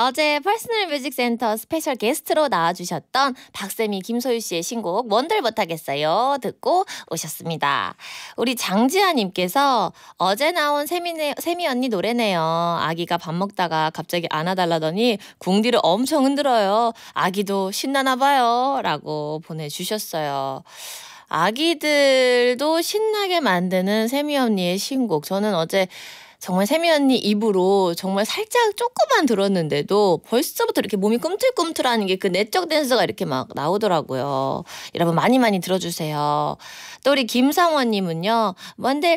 어제 퍼스널 뮤직 센터 스페셜 게스트로 나와주셨던 박세미, 김소유 씨의 신곡 뭔들 못하겠어요 듣고 오셨습니다. 우리 장지아님께서 어제 나온 세미 언니 노래네요. 아기가 밥 먹다가 갑자기 안아달라더니 궁디를 엄청 흔들어요. 아기도 신나나 봐요 라고 보내주셨어요. 아기들도 신나게 만드는 세미 언니의 신곡. 저는 어제 정말 세미 언니 입으로 정말 살짝 조금만 들었는데도 벌써부터 이렇게 몸이 꿈틀꿈틀하는 게 그 내적 댄스가 이렇게 막 나오더라고요. 여러분 많이 많이 들어주세요. 또 우리 김상원님은요. 뭔들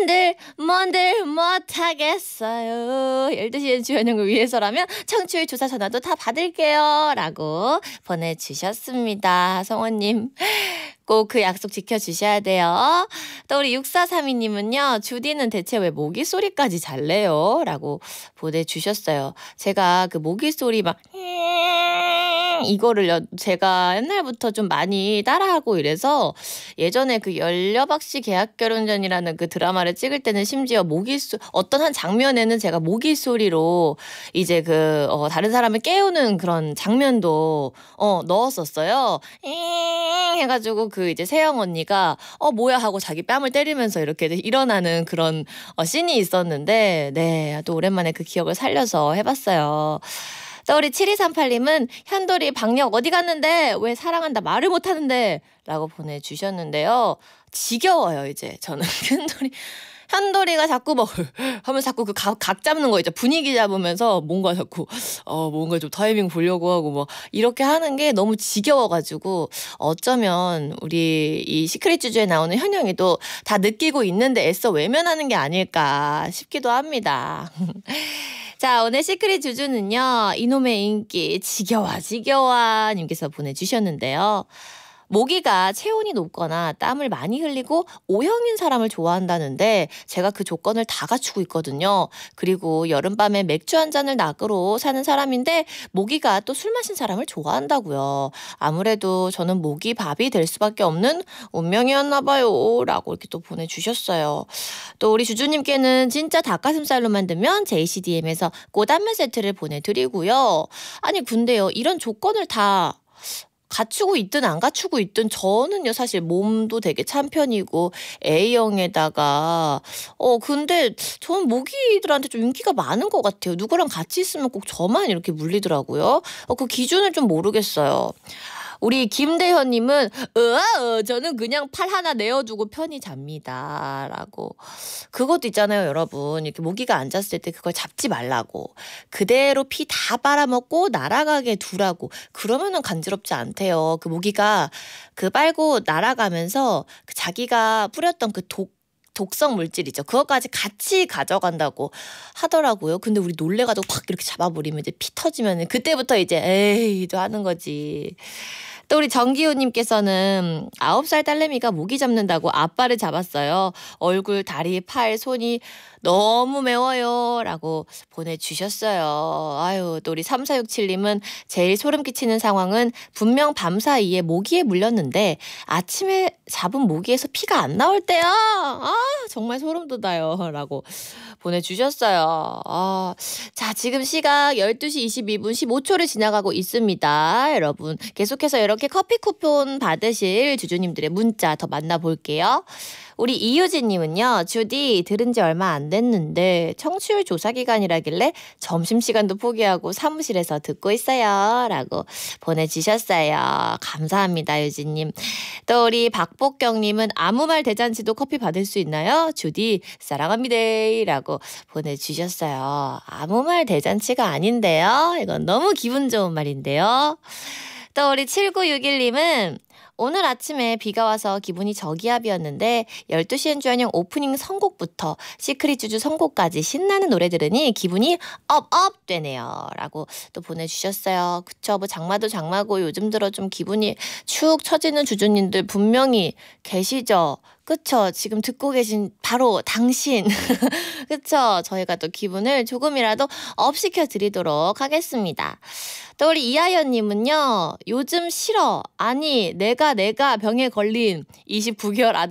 못하겠어요. 12시에 주연형을 위해서라면 청취율 조사 전화도 다 받을게요 라고 보내주셨습니다. 성원님 꼭 그 약속 지켜주셔야 돼요. 또 우리 6432님은요. 주디는 대체 왜 모기 소리까지 잘 내요? 라고 보내주셨어요. 제가 그 모기 소리 막 이거를요. 제가 옛날부터 좀 많이 따라하고 이래서 예전에 그 열려박씨 계약결혼전이라는 그 드라마를 찍을 때는 심지어 어떤 한 장면에는 제가 모기 소리로 이제 다른 사람을 깨우는 그런 장면도 넣었었어요. 해가지고 그 이제 세영 언니가 뭐야 하고 자기 뺨을 때리면서 이렇게 일어나는 그런 씬이 있었는데 네, 또 오랜만에 그 기억을 살려서 해봤어요. 또 우리 7238님은 현돌이 박력 어디 갔는데 왜 사랑한다 말을 못하는데 라고 보내주셨는데요. 지겨워요 이제 저는 현돌이가 자꾸 막 하면서 자꾸 그 각 잡는 거 있죠. 분위기 잡으면서 뭔가 자꾸 뭔가 좀 타이밍 보려고 하고 뭐 이렇게 하는 게 너무 지겨워가지고 어쩌면 우리 이 시크릿 주주에 나오는 현영이도 다 느끼고 있는데 애써 외면하는 게 아닐까 싶기도 합니다. 자, 오늘 시크릿 주주는요. 이놈의 인기 지겨워 님께서 보내주셨는데요. 모기가 체온이 높거나 땀을 많이 흘리고 O형인 사람을 좋아한다는데 제가 그 조건을 다 갖추고 있거든요. 그리고 여름밤에 맥주 한 잔을 낙으로 사는 사람인데 모기가 또 술 마신 사람을 좋아한다고요. 아무래도 저는 모기 밥이 될 수밖에 없는 운명이었나 봐요 라고 이렇게 또 보내주셨어요. 또 우리 주주님께는 진짜 닭가슴살로 만들면 JCDM에서 꼬단면 세트를 보내드리고요. 아니 근데요 이런 조건을 다 갖추고 있든 안 갖추고 있든 저는요 사실 몸도 되게 찬 편이고 A형에다가 근데 저는 모기들한테 좀 인기가 많은 것 같아요. 누구랑 같이 있으면 꼭 저만 이렇게 물리더라고요. 그 기준을 좀 모르겠어요. 우리 김대현님은 저는 그냥 팔 하나 내어두고 편히 잡니다 라고. 그것도 있잖아요 여러분. 이렇게 모기가 앉았을 때 그걸 잡지 말라고. 그대로 피 다 빨아먹고 날아가게 두라고. 그러면은 간지럽지 않대요. 그 모기가 그 빨고 날아가면서 그 자기가 뿌렸던 그 독성 물질이죠. 그것까지 같이 가져간다고 하더라고요. 근데 우리 놀래가지고 팍 이렇게 잡아버리면 이제 피 터지면 그때부터 이제 에이도 하는 거지. 또 우리 정기호님께서는 9살 딸내미가 모기 잡는다고 아빠를 잡았어요. 얼굴, 다리, 팔, 손이 너무 매워요 라고 보내주셨어요. 아유 또 우리 3467님은 제일 소름 끼치는 상황은 분명 밤 사이에 모기에 물렸는데 아침에 잡은 모기에서 피가 안 나올 때야. 정말 소름 돋아요 라고 보내주셨어요. 자 지금 시각 12시 22분 15초를 지나가고 있습니다. 여러분 계속해서 이렇게 커피 쿠폰 받으실 주주님들의 문자 더 만나볼게요. 우리 이유진님은요. 주디 들은 지 얼마 안 됐는데 청취율 조사 기간이라길래 점심시간도 포기하고 사무실에서 듣고 있어요 라고 보내주셨어요. 감사합니다 유진님. 또 우리 박복경님은 아무 말 대잔치도 커피 받을 수 있나요? 주디 사랑합니다 라고 보내주셨어요. 아무 말 대잔치가 아닌데요. 이건 너무 기분 좋은 말인데요. 또 우리 7961님은 오늘 아침에 비가 와서 기분이 저기압이었는데 12시엔 주한영 오프닝 선곡부터 시크릿 주주 선곡까지 신나는 노래 들으니 기분이 업업 되네요 라고 또 보내주셨어요. 그쵸 뭐 장마도 장마고 요즘 들어 좀 기분이 축 처지는 주주님들 분명히 계시죠. 그쵸 지금 듣고 계신 바로 당신 그쵸 저희가 또 기분을 조금이라도 업 시켜드리도록 하겠습니다. 또 우리 이하연님은요. 요즘 싫어. 아니 내가 병에 걸린 29개월 아들